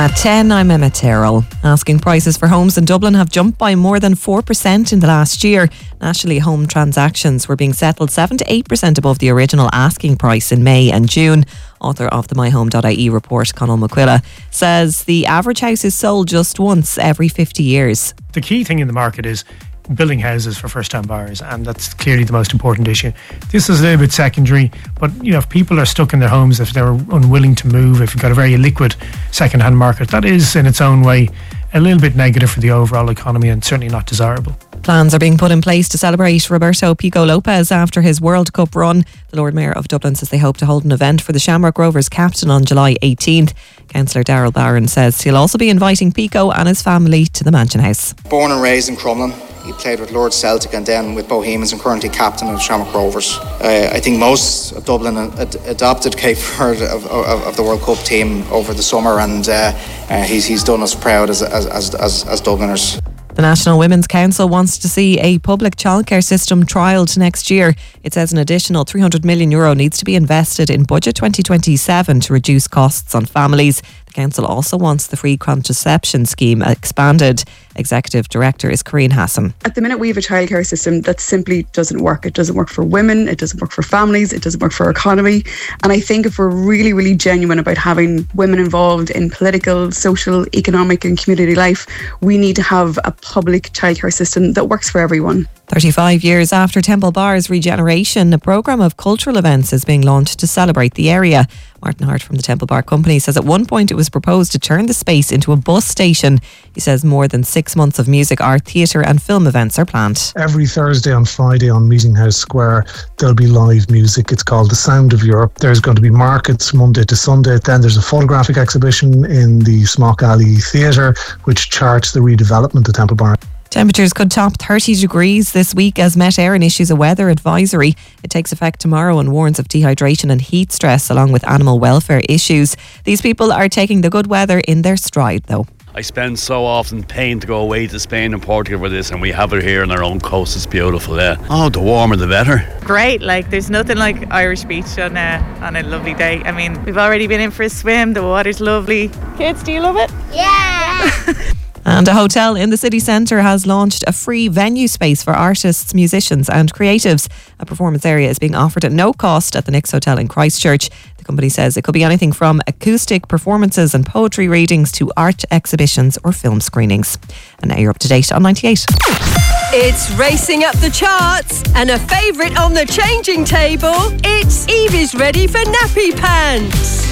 At 10, I'm Emma Terrell. Asking prices for homes in Dublin have jumped by more than 4% in the last year. Nationally, home transactions were being settled 7 to 8% above the original asking price in May and June. Author of the myhome.ie report, Conal McQuilla, says the average house is sold just once every 50 years. The key thing in the market is building houses for first-time buyers, and that's clearly the most important issue. This is a little bit secondary, but if people are stuck in their homes, if they're unwilling to move, if you've got a very liquid second-hand market, that is in its own way a little bit negative for the overall economy and certainly not desirable. Plans are being put in place to celebrate Roberto Pico Lopez after his World Cup run. The Lord Mayor of Dublin says they hope to hold an event for the Shamrock Rovers captain on July 18th. Councillor Darrell Barron says he'll also be inviting Pico and his family to the Mansion House. Born and raised in Crumlin, he played with Lord Celtic and then with Bohemians and currently captain of Shamrock Rovers. I think most of Dublin adopted Cape Verde of the World Cup team over the summer, and he's done us proud as Dubliners. The National Women's Council wants to see a public childcare system trialled next year. It says an additional €300 million needs to be invested in Budget 2027 to reduce costs on families. The council also wants the free contraception scheme expanded. Executive Director is Corinne Hassan. At the minute we have a childcare system that simply doesn't work. It doesn't work for women, it doesn't work for families, it doesn't work for our economy. And I think if we're really, really genuine about having women involved in political, social, economic and community life, we need to have a public childcare system that works for everyone. 35 years after Temple Bar's regeneration, a programme of cultural events is being launched to celebrate the area. Martin Hart from the Temple Bar Company says at one point it was proposed to turn the space into a bus station. He says more than 6 months of music, art, theatre and film events are planned. Every Thursday and Friday on Meeting House Square there'll be live music. It's called The Sound of Europe. There's going to be markets Monday to Sunday. Then there's a photographic exhibition in the Smock Alley Theatre which charts the redevelopment of Temple Bar. Temperatures could top 30 degrees this week as Met Éireann issues a weather advisory. It takes effect tomorrow and warns of dehydration and heat stress along with animal welfare issues. These people are taking the good weather in their stride though. I spend so often paying to go away to Spain and Portugal for this, and we have it here on our own coast. It's beautiful, yeah. Oh, the warmer the better. Great, there's nothing like Irish beach on a lovely day. I mean, we've already been in for a swim, the water's lovely. Kids, do you love it? Yeah! And a hotel in the city centre has launched a free venue space for artists, musicians and creatives. A performance area is being offered at no cost at the Nix Hotel in Christchurch. The company says it could be anything from acoustic performances and poetry readings to art exhibitions or film screenings. And now you're up to date on 98. It's racing up the charts and a favourite on the changing table. It's Evie's ready for nappy pants.